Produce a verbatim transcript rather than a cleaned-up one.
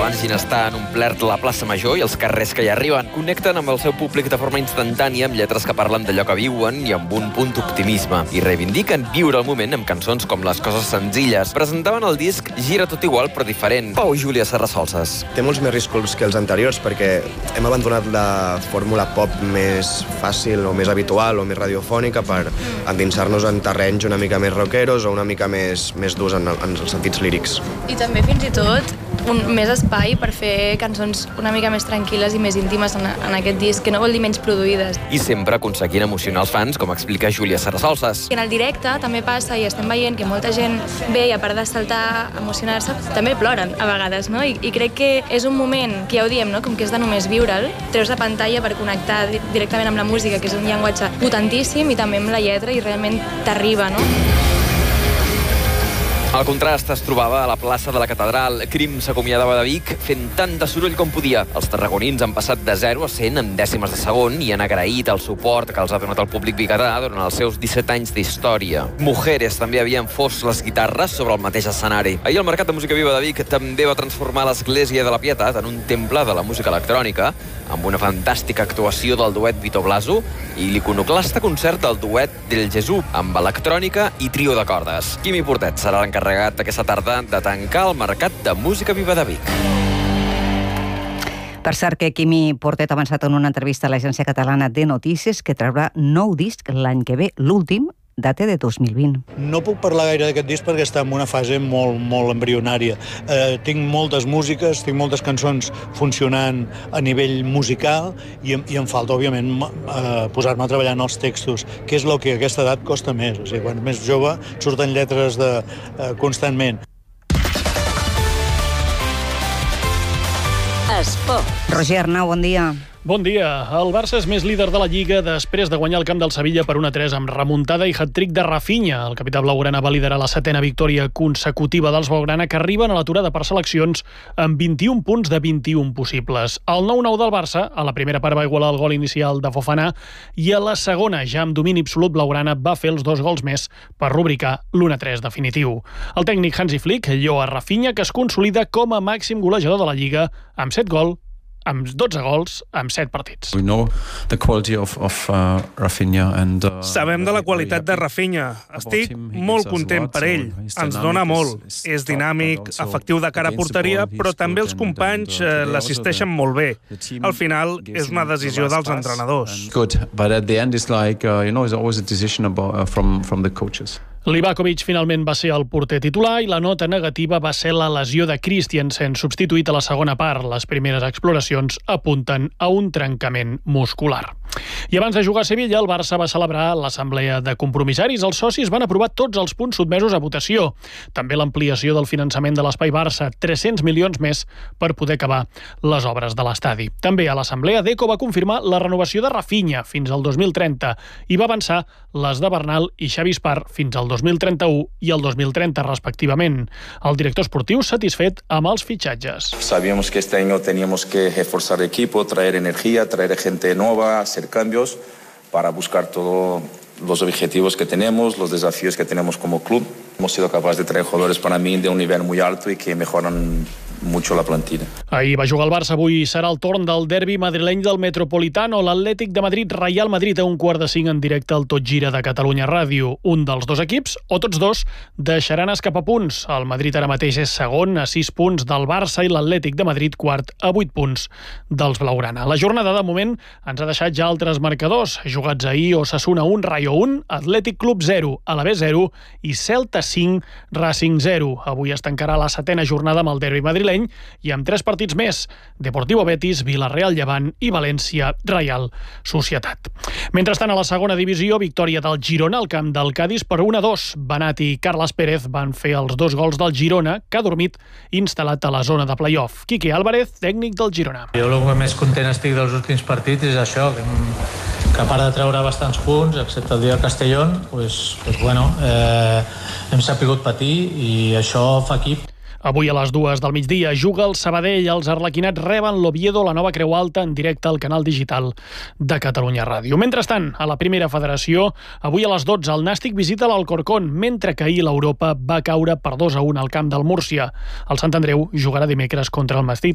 Abans Ginestar han omplert la plaça Major i els carrers que hi arriben. Connecten amb el seu públic de forma instantània, amb lletres que parlen d'allò que viuen i amb un punt d'optimisme. I reivindiquen viure el moment amb cançons com Les coses senzilles. Presentaven el disc Gira tot igual però diferent. Pau i Júlia Serrasolses. Té molts més riscos que els anteriors perquè hem abandonat la fórmula pop més fàcil o més habitual o més radiofònica per endinsar-nos en terrenys una mica més rockeros o una mica més, més durs en, en els sentits lírics. I també fins i tot un, més espai per fer cançons una mica més tranquil·les i més íntimes en, en aquest disc, que no vol dir menys produïdes. I sempre aconseguint emocionar els fans, com explica Júlia Serrasolses. En el directe també passa i estem veient que molta gent ve i a part de saltar, emocionar-se, també ploren a vegades, no? I, i crec que és un moment, que ja ho diem, no? Com que és de només viure'l, treus la pantalla per connectar directament amb la música, que és un llenguatge potentíssim, i també amb la lletra, i realment t'arriba, no? El contrast es trobava a la plaça de la Catedral. Crim s'acomiadava de Vic fent tant de soroll com podia. Els tarragonins han passat de zero a cent en dècimes de segon i han agraït el suport que els ha donat el públic biguetà durant els seus disset anys d'història. Mujeres també havien fos les guitarres sobre el mateix escenari. Ahir el Mercat de Música Viva de Vic també va transformar l'Església de la Pietat en un temple de la música electrònica, amb una fantàstica actuació del duet Vito Blaso i l'iconoclasta concert del duet del Jesús, amb electrònica i trio de cordes. Quimi Portet serà l'encarregat aquesta tarda de tancar el Mercat de Música Viva de Vic. Per cert, que Quimi Portet ha avançat en una entrevista a l'Agència Catalana de Notícies que traurà nou disc l'any que ve, l'últim, data de dos mil vint. No puc parlar gaire d'aquest disc perquè està en una fase molt, molt embrionària. Eh, tinc moltes músiques, tinc moltes cançons funcionant a nivell musical i, i em falta, òbviament, eh, posar-me a treballar en els textos, que és el que a aquesta edat costa més. O sigui, quan més jove surten lletres de, eh, constantment. Esport. Roger Arnau, bon dia. Bon dia. El Barça és més líder de la Lliga després de guanyar el camp del Sevilla per un a tres amb remuntada i hat-trick de Rafinha. El capità blaugrana va liderar la setena victòria consecutiva dels blaugrana, que arriben a l'aturada per seleccions amb vint-i-un punts de vint-i-un possibles. El nou nou del Barça, a la primera part va igualar el gol inicial de Fofana i a la segona, ja amb domini absolut blaugrana, va fer els dos gols més per rubricar l'u a tres definitiu. El tècnic Hansi Flick lloa Rafinha, que es consolida com a màxim golejador de la Lliga amb set gols, amb dotze gols, amb set partits. We know the quality of, of uh, Rafinha and, uh, Sabem de la qualitat de Rafinha. Estic molt content per ell. Ens dona molt. És dinàmic, efectiu de cara a porteria, però també els companys eh, l'assisteixen molt bé. Al final, és una decisió dels entrenadors. Good, but at the end it's like, uh, you know, it's always a decision about, uh, from, from the coaches. Livakovic finalment va ser el porter titular i la nota negativa va ser la lesió de Christiansen, substituït a la segona part. Les primeres exploracions apunten a un trencament muscular. I abans de jugar a Sevilla, el Barça va celebrar l'assemblea de compromissaris. Els socis van aprovar tots els punts sotmesos a votació. També l'ampliació del finançament de l'Espai Barça, tres-cents milions més per poder acabar les obres de l'estadi. També a l'assemblea, Deco va confirmar la renovació de Rafinha fins al dos mil trenta i va avançar les de Bernal i Xavi Espar fins al dos mil trenta-u i el dos mil trenta, respectivament. El director esportiu satisfet amb els fitxatges. Sabíamos que este año teníamos que reforzar el equipo, traer energía, traer gente nueva, hacer cambios para buscar todos los objetivos que tenemos, los desafíos que tenemos como club. Hemos sido capaces de traer jugadores para mí de un nivel muy alto y que mejoran mucho la plantilla. Ahir va jugar el Barça, avui serà el torn del derbi madrileny del Metropolitano. L'Atlètic de Madrid, Real Madrid, a un quart de cinc en directe al Tot Gira de Catalunya Ràdio. Un dels dos equips, o tots dos, deixaran escapar punts. El Madrid ara mateix és segon a sis punts del Barça i l'Atlètic de Madrid quart a vuit punts dels blaugrana. La jornada, de moment, ens ha deixat ja altres marcadors. Jugats ahir, Osasuna un, Rayo un, Atlètic Club zero, Alavés zero i Celta cinc, Racing zero. Avui es tancarà la setena jornada amb el derbi madrileny i amb tres partits més: Deportivo Betis, Villarreal Llevant i València Reial Societat. Mentrestant, a la segona divisió, victòria del Girona al camp del Cádiz per un a dos. Benat i Carles Pérez van fer els dos gols del Girona, que ha dormit instal·lat a la zona de play-off. Quique Álvarez, tècnic del Girona. Jo el que més content estic dels últims partits és això, que, que a part de treure bastants punts, excepte el dia de Castellón, pues, pues bueno, eh, hem sapigut patir i això fa equip. Avui a les dues del migdia juga el Sabadell. Els arlequinats reben l'Oviedo, la nova Creu Alta, en directe al canal digital de Catalunya Ràdio. Mentrestant, a la primera federació, avui a les dotze el Nàstic visita l'Alcorcón, mentre que ahir l'Europa va caure per dos a un al camp del Múrcia. El Sant Andreu jugarà dimecres contra el Mastit.